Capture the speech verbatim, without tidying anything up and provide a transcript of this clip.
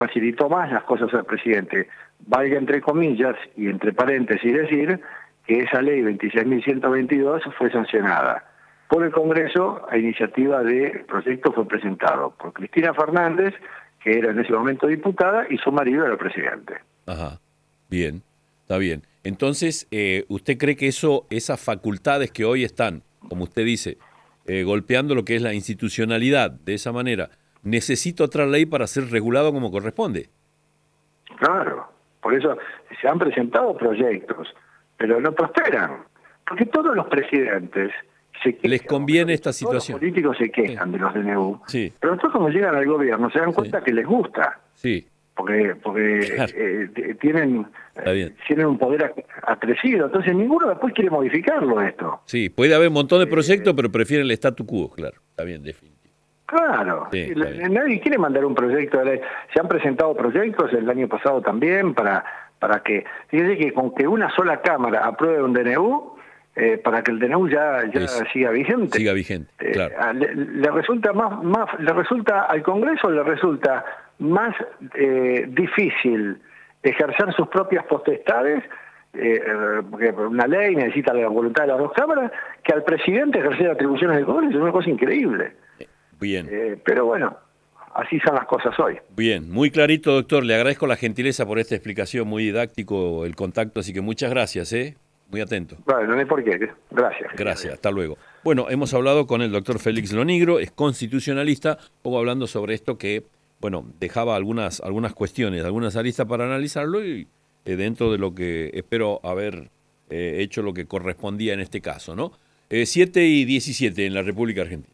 facilitó más las cosas al presidente. Valga entre comillas y entre paréntesis decir que esa ley veintiséis mil ciento veintidós fue sancionada por el Congreso a iniciativa del proyecto fue presentado por Cristina Fernández, que era en ese momento diputada, y su marido era presidente. Ajá, bien, está bien. Entonces, eh, ¿usted cree que eso, esas facultades que hoy están, como usted dice, eh, golpeando lo que es la institucionalidad de esa manera, necesita otra ley para ser regulado como corresponde? Claro, por eso se han presentado proyectos, pero no prosperan, porque todos los presidentes se quejan, les conviene esta situación. Todos los políticos se quejan sí. de los D N U, sí. pero después cuando llegan al gobierno se dan cuenta sí. que les gusta, sí. porque porque claro. eh, tienen eh, tienen un poder acrecido, entonces ninguno después quiere modificarlo esto. Sí, puede haber un montón de proyectos, eh, pero prefieren el statu quo, claro, está bien, definitivo. Claro, sí, sí, nadie quiere mandar un proyecto de ley. Se han presentado proyectos el año pasado también para para que, fíjese que con que una sola Cámara apruebe un D N U, eh, para que el D N U ya, ya es, siga vigente. Siga vigente, eh, claro. Le, le resulta más, más, le resulta al Congreso le resulta más eh, difícil ejercer sus propias potestades, eh, porque una ley necesita la voluntad de las dos cámaras, que al presidente ejercer atribuciones del Congreso. Es una cosa increíble. Bien. Eh, pero bueno, así son las cosas hoy. Bien, muy clarito, doctor. Le agradezco la gentileza por esta explicación, muy didáctico el contacto, así que muchas gracias, ¿eh? Muy atento. Bueno, no hay por qué. Gracias. Gracias, hasta luego. Bueno, hemos hablado con el doctor Félix Lonigro, es constitucionalista, poco hablando sobre esto que, bueno, dejaba algunas, algunas cuestiones, algunas aristas para analizarlo y eh, dentro de lo que espero haber eh, hecho lo que correspondía en este caso, ¿no? Eh, siete y diecisiete en la República Argentina.